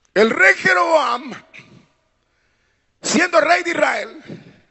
El rey Jeroboam, siendo rey de Israel,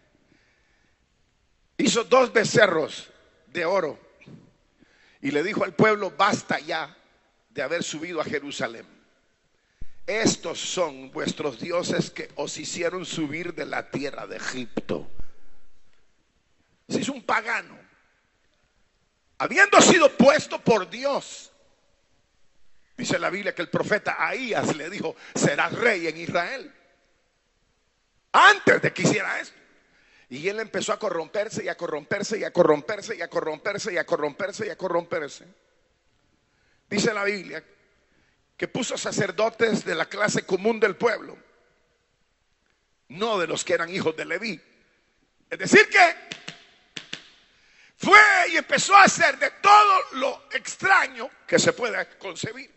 hizo 2 becerros de oro y le dijo al pueblo: basta ya de haber subido a Jerusalén. Estos son vuestros dioses que os hicieron subir de la tierra de Egipto. Si es un pagano, habiendo sido puesto por Dios, dice la Biblia que el profeta Ahías le dijo: serás rey en Israel, antes de que hiciera esto. Y él empezó a corromperse y a corromperse y a corromperse y a corromperse y a corromperse y a corromperse. Dice la Biblia que puso sacerdotes de la clase común del pueblo, no de los que eran hijos de Leví. Es decir que fue y empezó a hacer de todo lo extraño que se pueda concebir.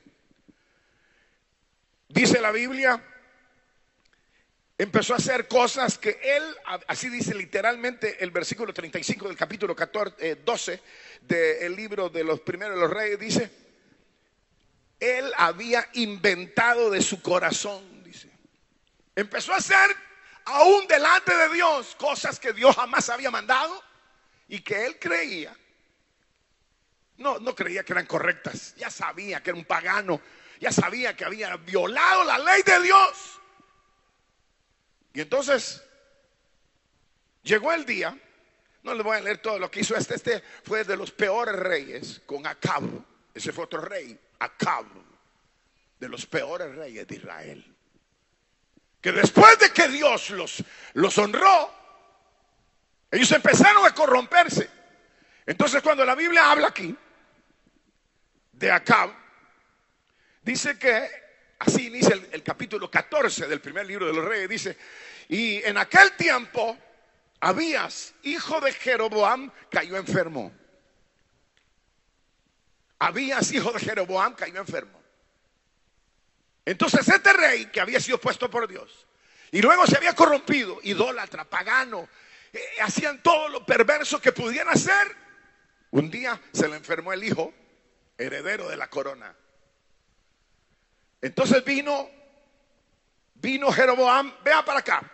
Dice la Biblia, empezó a hacer cosas que él, así dice literalmente el versículo 35 del capítulo 12 del libro de los primeros de los reyes, dice: él había inventado de su corazón, dice. Empezó a hacer aún delante de Dios cosas que Dios jamás había mandado y que él creía. No creía que eran correctas. Ya sabía que era un pagano. Ya sabía que había violado la ley de Dios. Y entonces llegó el día. No les voy a leer todo lo que hizo este fue de los peores reyes con Acab. Ese fue otro rey, Acab, de los peores reyes de Israel, que después de que Dios los honró, ellos empezaron a corromperse. Entonces cuando la Biblia habla aquí de Acab, dice que así inicia el capítulo 14 del primer libro de los reyes. Dice: y en aquel tiempo Abías, hijo de Jeroboam, cayó enfermo. Abías, hijo de Jeroboam, cayó enfermo. Entonces este rey, que había sido puesto por Dios y luego se había corrompido, idólatra, pagano, hacían todo lo perverso que pudieran hacer, un día se le enfermó el hijo heredero de la corona. Entonces vino Jeroboam, vea para acá,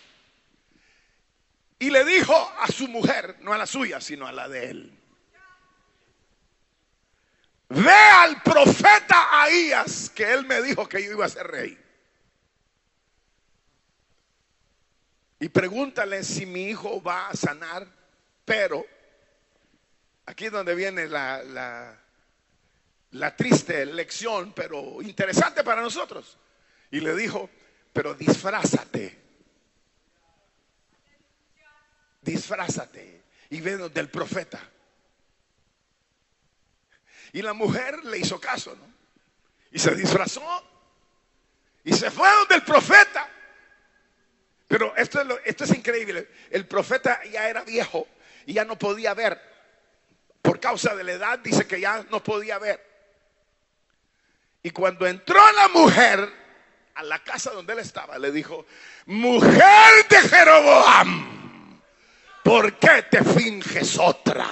y le dijo a su mujer, no a la suya, sino a la de él: ve al profeta Ahías, que él me dijo que yo iba a ser rey, y pregúntale si mi hijo va a sanar. Pero aquí es donde viene la triste lección, pero interesante para nosotros. Y le dijo: pero disfrázate y ve donde el profeta. Y la mujer le hizo caso, ¿no? Y se disfrazó y se fue donde el profeta. Pero esto es increíble. El profeta ya era viejo y ya no podía ver. Por causa de la edad, dice que ya no podía ver. Y cuando entró la mujer a la casa donde él estaba, le dijo: mujer de Jeroboam, ¿por qué te finges otra?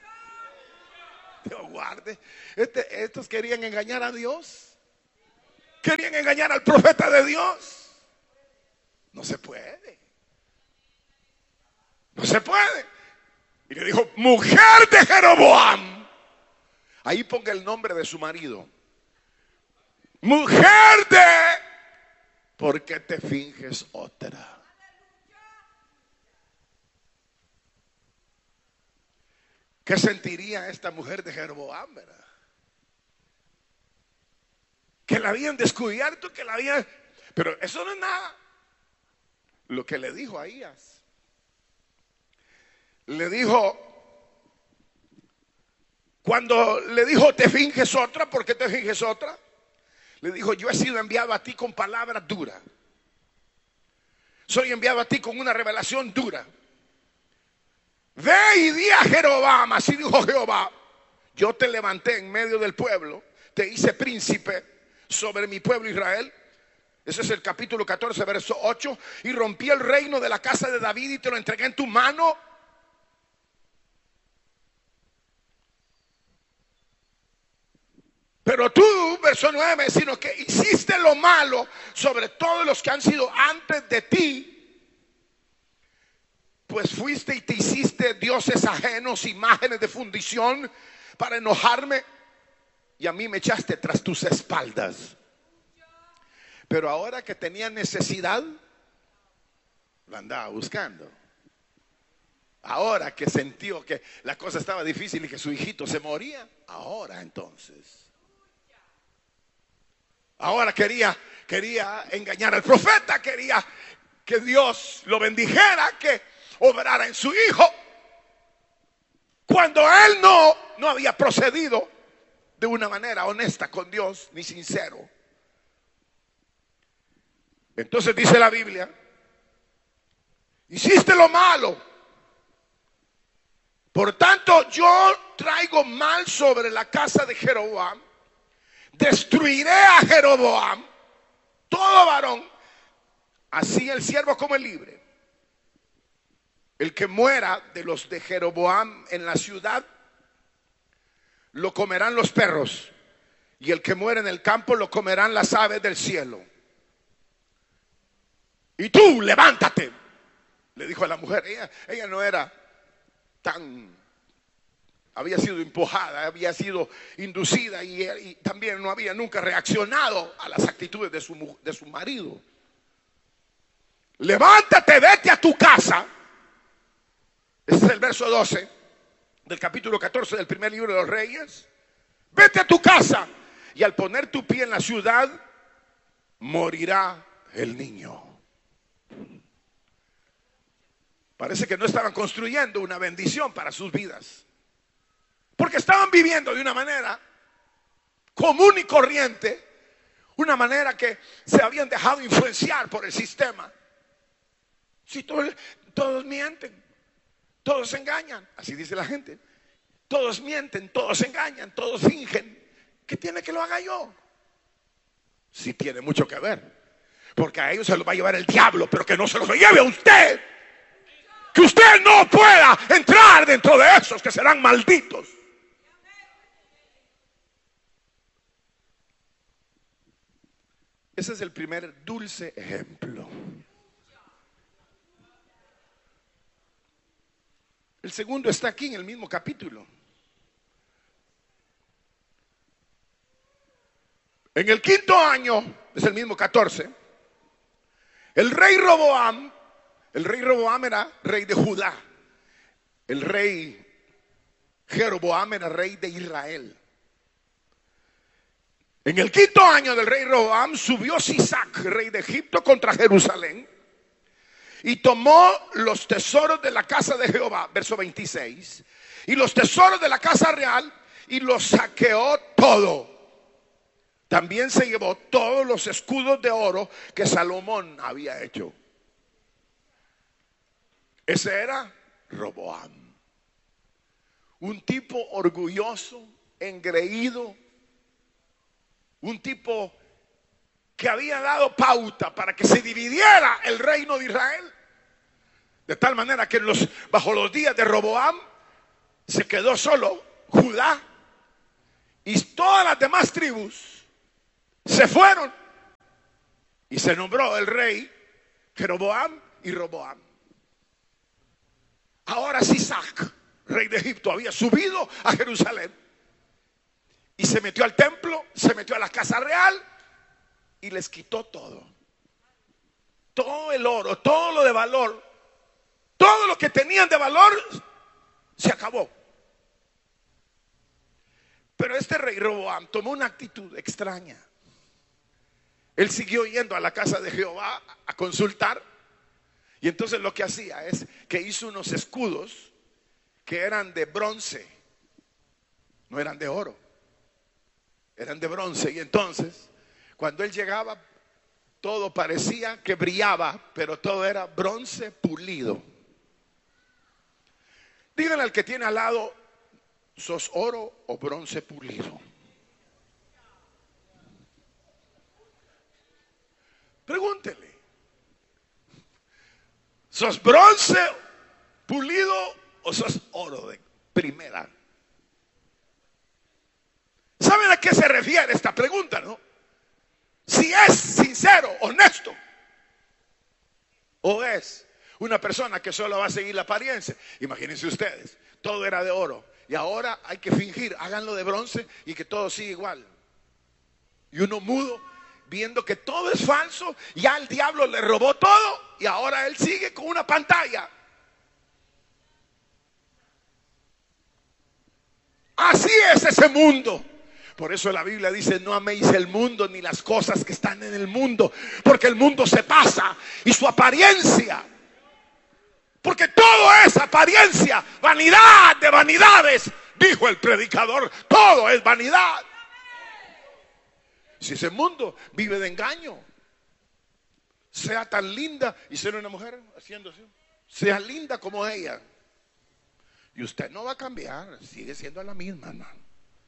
Dios guarde. Estos querían engañar a Dios. Querían engañar al profeta de Dios. No se puede. No se puede. Y le dijo: mujer de Jeroboam. Ahí ponga el nombre de su marido. Mujer de, ¿por qué te finges otra? ¿Qué sentiría esta mujer de Jeroboam, verdad? Que la habían descubierto, que la habían... Pero eso no es nada. Lo que le dijo a Ahías, le dijo, cuando le dijo: te finges otra, ¿por qué te finges otra? Le dijo: yo he sido enviado a ti con palabras duras. Soy enviado a ti con una revelación dura. Ve y di a Jeroboam, así dijo Jehová: yo te levanté en medio del pueblo, te hice príncipe sobre mi pueblo Israel. Ese es el capítulo 14, verso 8. Y rompí el reino de la casa de David y te lo entregué en tu mano. Pero tú, verso 9, sino que hiciste lo malo sobre todos los que han sido antes de ti, pues fuiste y te hiciste dioses ajenos, imágenes de fundición, para enojarme, y a mí me echaste tras tus espaldas. Pero ahora que tenía necesidad, lo andaba buscando. Ahora que sintió que la cosa estaba difícil y que su hijito se moría, ahora entonces. Ahora quería engañar al profeta, quería que Dios lo bendijera, que obrara en su hijo, cuando él no había procedido de una manera honesta con Dios ni sincero. Entonces dice la Biblia: hiciste lo malo, por tanto yo traigo mal sobre la casa de Jeroboam, destruiré a Jeroboam, todo varón, así el siervo como el libre. El que muera de los de Jeroboam en la ciudad, lo comerán los perros, y el que muere en el campo, lo comerán las aves del cielo. Y tú, levántate, le dijo a la mujer. Ella no era había sido empujada, había sido inducida, y también no había nunca reaccionado a las actitudes de su marido. Levántate, vete a tu casa. Ese es el verso 12 del capítulo 14 del primer libro de los Reyes. Vete a tu casa, y al poner tu pie en la ciudad, morirá el niño. Parece que no estaban construyendo una bendición para sus vidas, porque estaban viviendo de una manera común y corriente, una manera que se habían dejado influenciar por el sistema. Si todos mienten, todos engañan, así dice la gente. Todos mienten, todos engañan, todos fingen. ¿Qué tiene que lo haga yo? Sí tiene mucho que ver, porque a ellos se los va a llevar el diablo, pero que no se los lleve a usted. Que usted no pueda entrar dentro de esos que serán malditos. Ese es el primer dulce ejemplo. El segundo está aquí en el mismo capítulo. En el quinto año, es el mismo 14, el rey Roboam era rey de Judá. El rey Jeroboam era rey de Israel. En el quinto año del rey Roboam subió Sisac, rey de Egipto, contra Jerusalén, y tomó los tesoros de la casa de Jehová, verso 26, y los tesoros de la casa real, y los saqueó todo. También se llevó todos los escudos de oro que Salomón había hecho. Ese era Roboam, un tipo orgulloso, engreído, un tipo que había dado pauta para que se dividiera el reino de Israel, de tal manera que bajo los días de Roboam se quedó solo Judá, y todas las demás tribus se fueron, y se nombró el rey Jeroboam y Roboam. Ahora Sisac, rey de Egipto, había subido a Jerusalén y se metió al templo, se metió a la casa real y les quitó todo. Todo el oro, todo lo de valor, todo lo que tenían de valor se acabó. Pero este rey Roboam tomó una actitud extraña. Él siguió yendo a la casa de Jehová a consultar. Y entonces lo que hacía es que hizo unos escudos que eran de bronce, no eran de oro, eran de bronce. Y entonces cuando él llegaba, todo parecía que brillaba, pero todo era bronce pulido. Díganle al que tiene al lado: ¿sos oro o bronce pulido? Pregúntele: ¿sos bronce pulido o sos oro de primera? ¿Saben ¿Saben a qué se refiere esta pregunta, no? Si es sincero, honesto, o es una persona que solo va a seguir la apariencia. Imagínense ustedes, todo era de oro y ahora hay que fingir, háganlo de bronce y que todo siga igual. Y uno mudo, viendo que todo es falso, ya el diablo le robó todo y ahora él sigue con una pantalla. Así es ese mundo. Por eso la Biblia dice: no améis el mundo ni las cosas que están en el mundo, porque el mundo se pasa y su apariencia, porque todo es apariencia, vanidad de vanidades, dijo el predicador, todo es vanidad. Si ese mundo vive de engaño, sea tan linda y ser una mujer haciendo así, sea linda como ella, y usted no va a cambiar, sigue siendo la misma, hermano.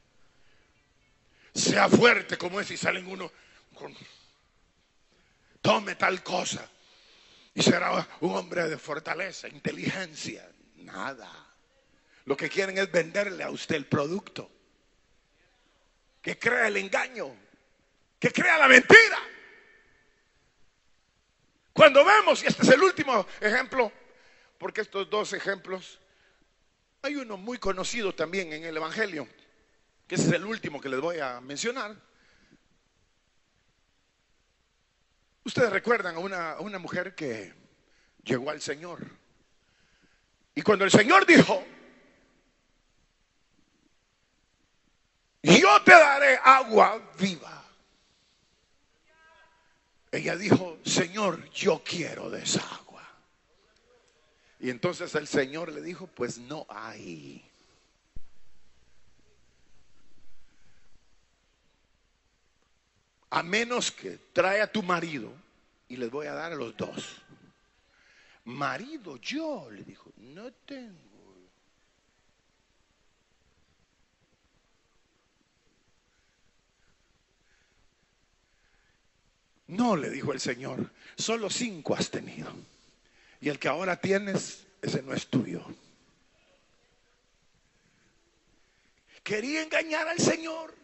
Sea fuerte como es y salen uno con tome tal cosa y será un hombre de fortaleza, inteligencia. Nada. Lo que quieren es venderle a usted el producto, que crea el engaño, que crea la mentira. Cuando vemos, y este es el último ejemplo, porque estos dos ejemplos, hay uno muy conocido también en el Evangelio, que ese es el último que les voy a mencionar. Ustedes recuerdan a una mujer que llegó al Señor, y cuando el Señor dijo: yo te daré agua viva, ella dijo: Señor, yo quiero de esa agua. Y entonces el Señor le dijo: pues no hay. A menos que trae a tu marido y les voy a dar a los dos. Marido, yo, le dijo, no tengo. No, le dijo el Señor, solo 5 has tenido. Y el que ahora tienes, ese no es tuyo. Quería engañar al Señor.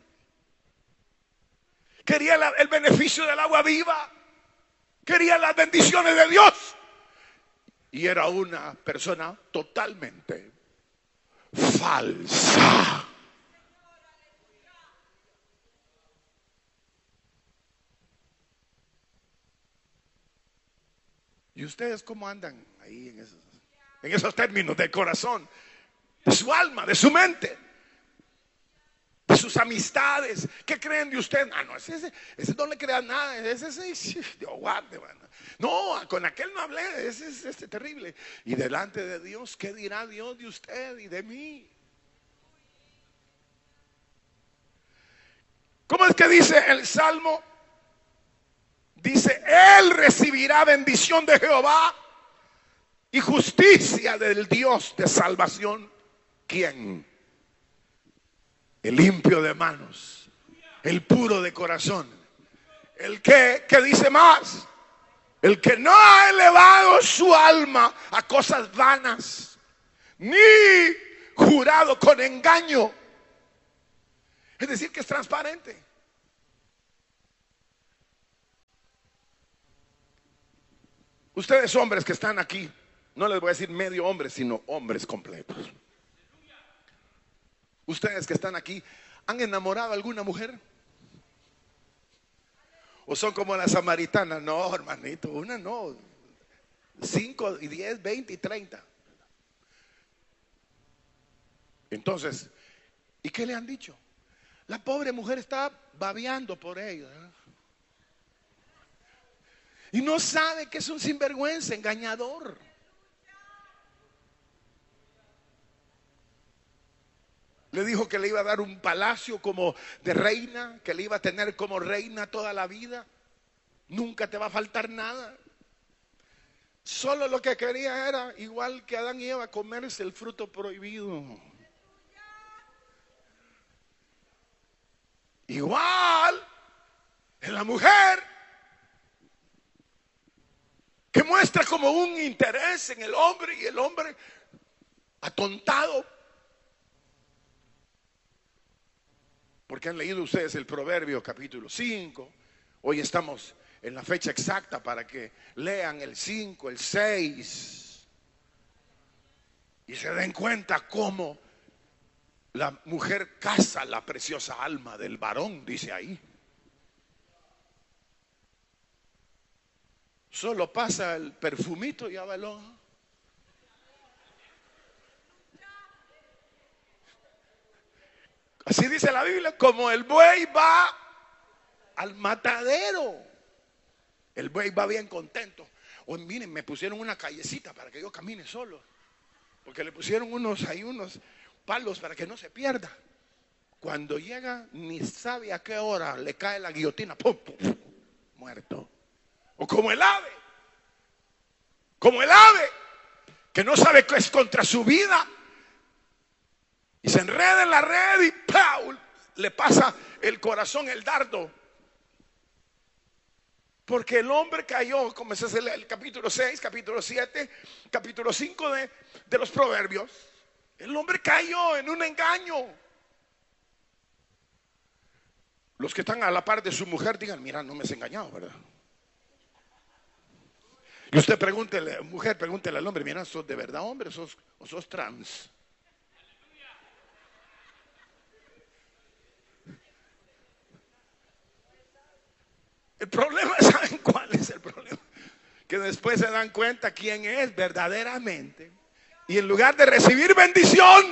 Quería el beneficio del agua viva. Quería las bendiciones de Dios. Y era una persona totalmente falsa. ¿Y ustedes cómo andan ahí en esos términos del corazón, de su alma, de su mente, de sus amistades? ¿Qué creen de usted? Ah, no, ese no le crean nada, ese Dios guarde, man. No, con aquel no hablé, ese es terrible. Y delante de Dios, ¿qué dirá Dios de usted y de mí? ¿Cómo es que dice el Salmo? Dice: él recibirá bendición de Jehová y justicia del Dios de salvación. ¿Quién? El limpio de manos, el puro de corazón, el que dice más, el que no ha elevado su alma a cosas vanas, ni jurado con engaño. Es decir, que es transparente. Ustedes hombres que están aquí, no les voy a decir medio hombres, sino hombres completos. Ustedes que están aquí, ¿han enamorado a alguna mujer? ¿O son como la samaritana? No, hermanito, una no. 5 y 10, 20 y 30. Entonces, ¿y qué le han dicho? La pobre mujer está babeando por ellos, ¿eh? Y no sabe que es un sinvergüenza, engañador. Le dijo que le iba a dar un palacio como de reina, que le iba a tener como reina toda la vida. Nunca te va a faltar nada. Solo lo que quería era, igual que Adán y Eva, comerse el fruto prohibido. Igual en la mujer, que muestra como un interés en el hombre, y el hombre atontado. Porque han leído ustedes el Proverbio capítulo 5. Hoy estamos en la fecha exacta para que lean el 5, el 6 y se den cuenta cómo la mujer caza la preciosa alma del varón, dice ahí. Solo pasa el perfumito y ya va el ojo. Así dice la Biblia, como el buey va al matadero. El buey va bien contento. Hoy miren, me pusieron una callecita para que yo camine solo. Porque le pusieron unos palos para que no se pierda. Cuando llega, ni sabe a qué hora le cae la guillotina. ¡Pum, pum, pum! Muerto. O como el ave. Como el ave que no sabe qué es contra su vida. Y se enreda en la red y ¡pau! Le pasa el corazón el dardo. Porque el hombre cayó, como es el capítulo 6, capítulo 7, capítulo 5 de los Proverbios. El hombre cayó en un engaño. Los que están a la par de su mujer digan, mira, no me has engañado, ¿verdad? Y usted pregúntele, mujer, pregúntele al hombre, mira, ¿sos de verdad hombre o sos trans? El problema, ¿saben cuál es el problema? Que después se dan cuenta quién es verdaderamente. Y en lugar de recibir bendición,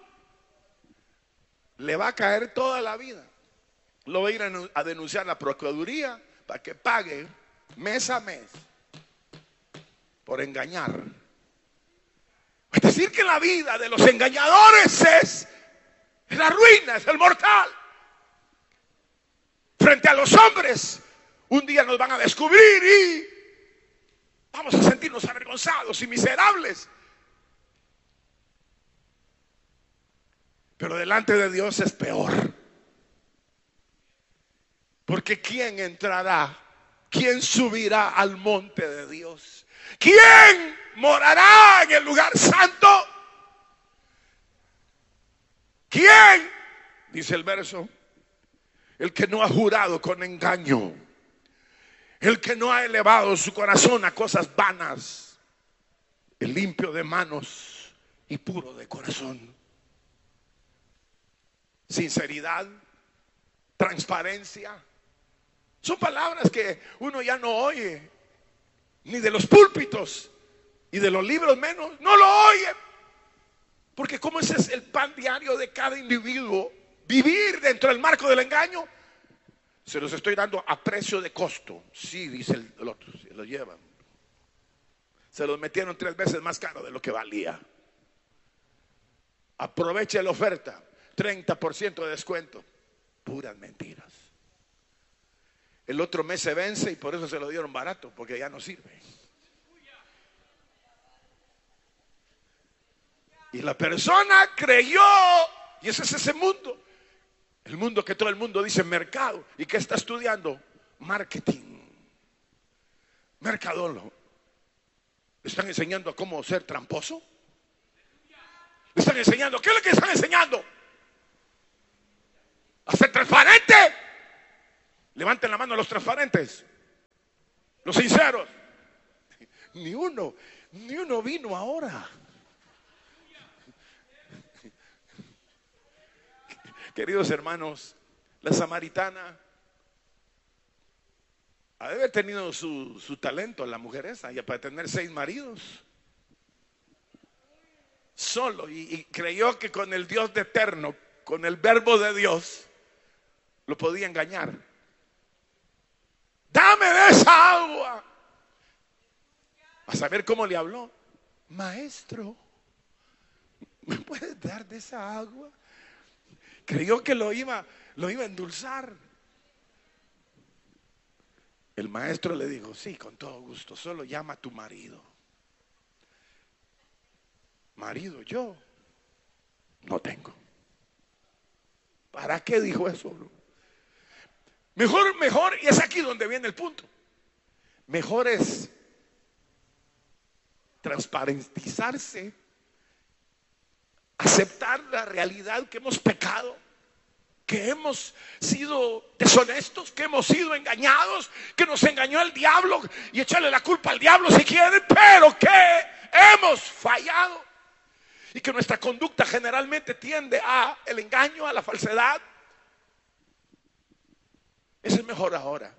le va a caer toda la vida. Lo va a ir a denunciar a la Procuraduría para que pague mes a mes por engañar. Es decir, que la vida de los engañadores es la ruina, es el mortal. Frente a los hombres, un día nos van a descubrir y vamos a sentirnos avergonzados y miserables. Pero delante de Dios es peor. Porque ¿quién entrará? ¿Quién subirá al monte de Dios? ¿Quién morará en el lugar santo? ¿Quién? Dice el verso. El que no ha jurado con engaño. El que no ha elevado su corazón a cosas vanas. El limpio de manos y puro de corazón. Sinceridad, transparencia. Son palabras que uno ya no oye, ni de los púlpitos y de los libros menos, no lo oye. Porque como ese es el pan diario de cada individuo, vivir dentro del marco del engaño, se los estoy dando a precio de costo. Sí, dice el otro, se lo llevan. Se los metieron 3 veces más caro de lo que valía. Aproveche la oferta, 30% de descuento. Puras mentiras. El otro mes se vence y por eso se lo dieron barato, porque ya no sirve. Y la persona creyó, y ese es ese mundo. El mundo que todo el mundo dice mercado. ¿Y qué está estudiando? Marketing. Mercadólogo. ¿Le están enseñando a cómo ser tramposo? ¿Le están enseñando? ¿Qué es lo que están enseñando? ¿A ser transparente? Levanten la mano los transparentes, los sinceros. Ni uno vino ahora. Queridos hermanos, la samaritana ha de haber tenido su talento, la mujer esa, ya para tener 6 maridos. Solo, y creyó que con el Dios de eterno, con el verbo de Dios, lo podía engañar. Dame de esa agua. A saber cómo le habló. Maestro, ¿me puedes dar de esa agua? Creyó que lo iba a endulzar. El maestro le dijo, sí, con todo gusto, solo llama a tu marido. Marido, yo no tengo. ¿Para qué dijo eso? Mejor, y es aquí donde viene el punto. Mejor es transparentizarse, aceptar la realidad que hemos pecado que hemos sido deshonestos, que hemos sido engañados, que nos engañó el diablo, y echarle la culpa al diablo si quieren, pero que hemos fallado y que nuestra conducta generalmente tiende a el engaño, a la falsedad. Es mejor ahora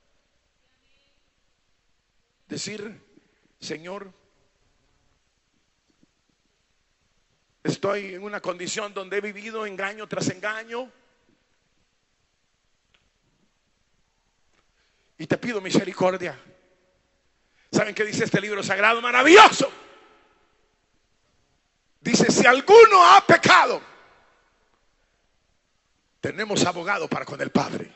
decir: Señor, estoy en una condición donde he vivido engaño tras engaño, y te pido misericordia. ¿Saben qué dice este libro sagrado maravilloso? Dice: si alguno ha pecado, tenemos abogado para con el Padre.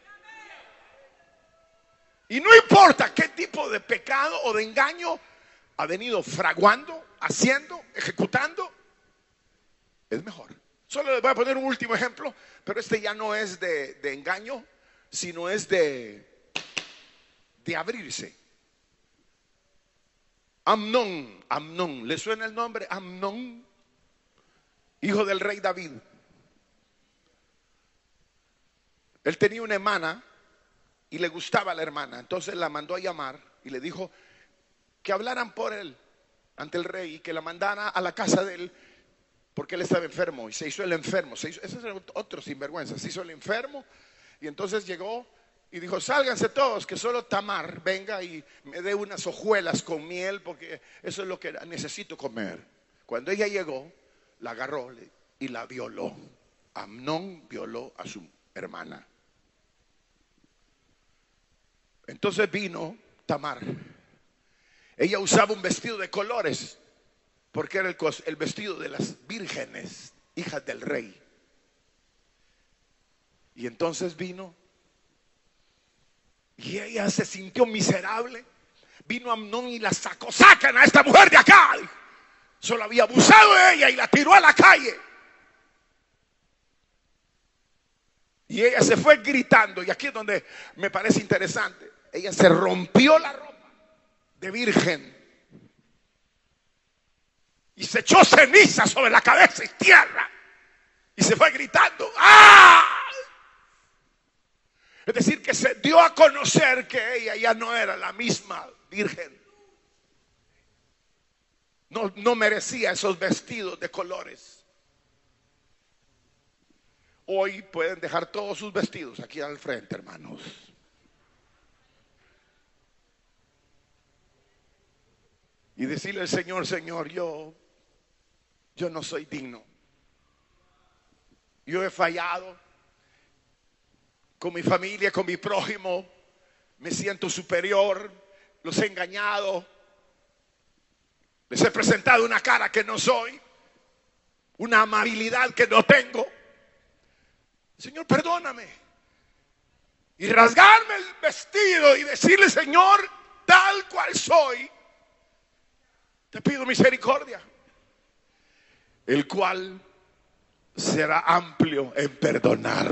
Y no importa qué tipo de pecado o de engaño ha venido fraguando, haciendo, ejecutando, es mejor. Solo les voy a poner un último ejemplo, pero este ya no es de engaño, sino es de abrirse. Amnón, ¿le suena el nombre? Amnón, hijo del rey David. Él tenía una hermana y le gustaba a la hermana, entonces la mandó a llamar y le dijo que hablaran por él ante el rey y que la mandara a la casa de él, porque él estaba enfermo y se hizo el enfermo. Ese es otro sinvergüenza, se hizo el enfermo, y entonces llegó y dijo: sálganse todos, que solo Tamar venga y me dé unas hojuelas con miel, porque eso es lo que necesito comer. Cuando ella llegó, la agarró y la violó. Amnón violó a su hermana. Entonces vino Tamar. Ella usaba un vestido de colores, porque era el vestido de las vírgenes, hijas del rey. Y entonces vino, y ella se sintió miserable. Vino Amnón y la sacó: sacan a esta mujer de acá. Solo había abusado de ella y la tiró a la calle. Y ella se fue gritando, y aquí es donde me parece interesante. Ella se rompió la ropa de virgen y se echó ceniza sobre la cabeza y tierra, y se fue gritando: ¡ah! Es decir, que se dio a conocer que ella ya no era la misma virgen. No merecía esos vestidos de colores. Hoy pueden dejar todos sus vestidos aquí al frente, hermanos. Y decirle al Señor: Señor, yo no soy digno. Yo he fallado con mi familia, con mi prójimo. Me siento superior, los he engañado, les he presentado una cara que no soy, una amabilidad que no tengo. Señor, perdóname. Y rasgarme el vestido y decirle: Señor, tal cual soy, te pido misericordia, el cual será amplio en perdonar.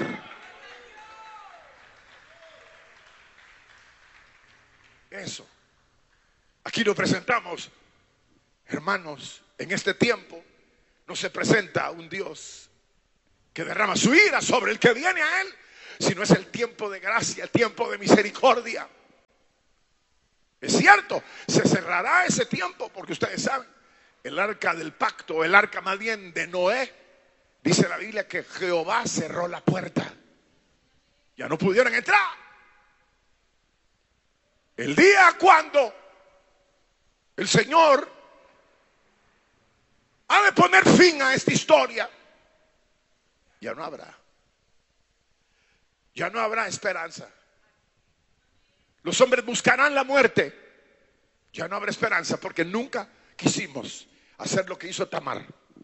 Eso. Aquí nos presentamos, hermanos, en este tiempo no se presenta un Dios que derrama su ira sobre el que viene a él, sino es el tiempo de gracia, el tiempo de misericordia. Es cierto, se cerrará ese tiempo, porque ustedes saben, el arca del pacto, el arca más bien de Noé, dice la Biblia que Jehová cerró la puerta. Ya no pudieron entrar. El día cuando el Señor ha de poner fin a esta historia, ya no habrá esperanza. Los hombres buscarán la muerte. Ya no habrá esperanza, porque nunca quisimos hacer lo que hizo Tamar.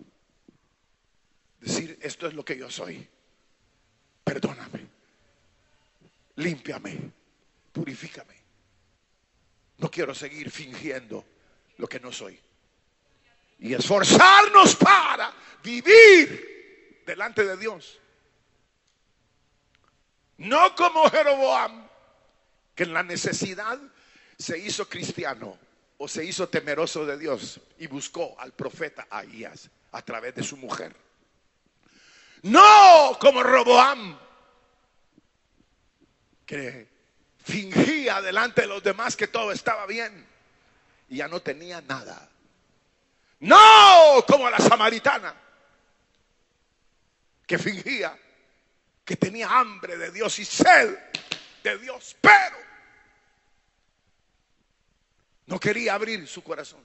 Decir: esto es lo que yo soy. Perdóname, límpiame, purifícame. No quiero seguir fingiendo lo que no soy. Y esforzarnos para vivir delante de Dios. No como Jeroboam, que en la necesidad se hizo cristiano o se hizo temeroso de Dios y buscó al profeta Ahías a través de su mujer. No como Roboam, que fingía delante de los demás que todo estaba bien y ya no tenía nada. No como la samaritana, que fingía que tenía hambre de Dios y sed de Dios, pero no quería abrir su corazón.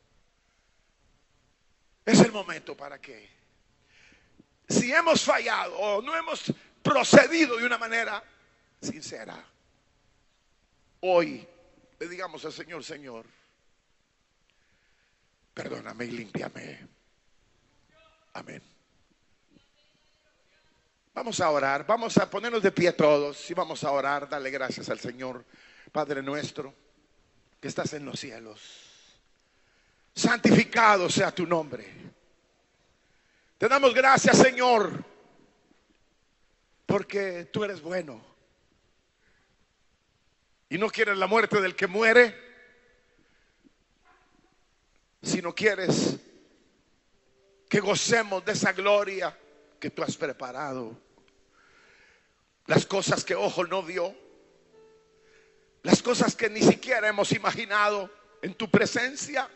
Es el momento para que, si hemos fallado o no hemos procedido de una manera sincera, hoy le digamos al Señor: Señor, perdóname y límpiame. Amén. Vamos a orar, vamos a ponernos de pie todos y vamos a orar, darle gracias al Señor. Padre nuestro que estás en los cielos, santificado sea tu nombre. Te damos gracias, Señor, porque tú eres bueno y no quieres la muerte del que muere, sino quieres que gocemos de esa gloria que tú has preparado. Las cosas que ojo no vio, las cosas que ni siquiera hemos imaginado en tu presencia.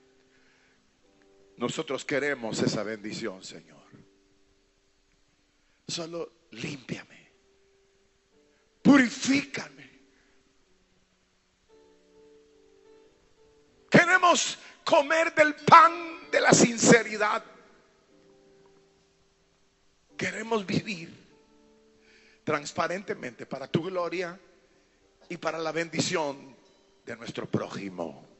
Nosotros queremos esa bendición, Señor. Solo límpiame, purifícame. Queremos comer del pan de la sinceridad. Queremos vivir transparentemente para tu gloria y para la bendición de nuestro prójimo.